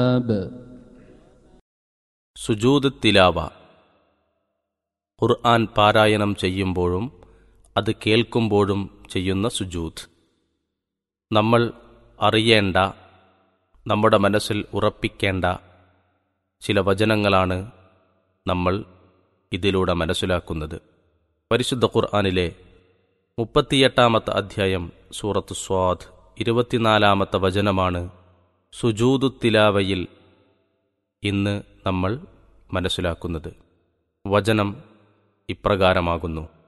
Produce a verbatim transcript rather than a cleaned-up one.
സുജൂദ് തിലാവ. ഖുർആൻ പാരായണം ചെയ്യുമ്പോഴും അത് കേൾക്കുമ്പോഴും ചെയ്യുന്ന സുജൂദ്. നമ്മൾ അറിയേണ്ട, നമ്മുടെ മനസ്സിൽ ഉറപ്പിക്കേണ്ട ചില വചനങ്ങളാണ് നമ്മൾ ഇതിലൂടെ മനസ്സിലാക്കുന്നത്. പരിശുദ്ധ ഖുർആനിലെ മുപ്പത്തിയെട്ടാമത്തെ അധ്യായം സൂറത്ത് സ്വാദ് ഇരുപത്തിനാലാമത്തെ വചനമാണ് സുജൂദു തിലാവയിൽ ഇന്ന് നമ്മൾ മനസ്സിലാക്കുന്നത്. വചനം ഇപ്രകാരമാകുന്നു: